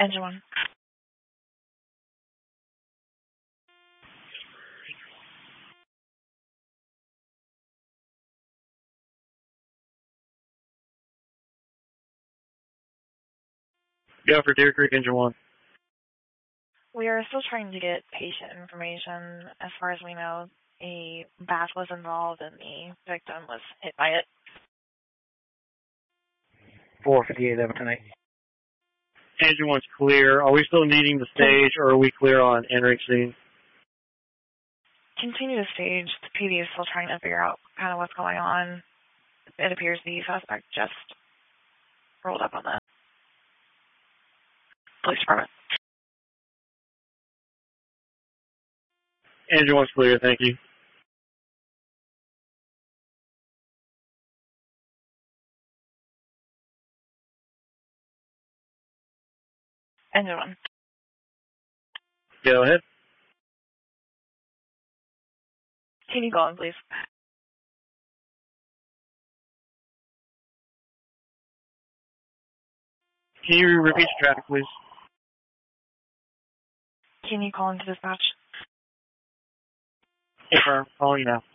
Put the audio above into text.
Engine 1. Go for Deer Creek, Engine 1. We are still trying to get patient information. As far as we know, a bat was involved and the victim was hit by it. 458 over tonight. Engine 1's clear. Are we still needing the stage, or are we clear on entering scene? Continue to stage. The PD is still trying to figure out kind of what's going on. It appears the suspect just rolled up on the police department. Engine 1's clear, thank you. Engine 1. Go ahead. Can you go on, please? Can you repeat your traffic, please? Can you call into dispatch? Confirm. Calling you now.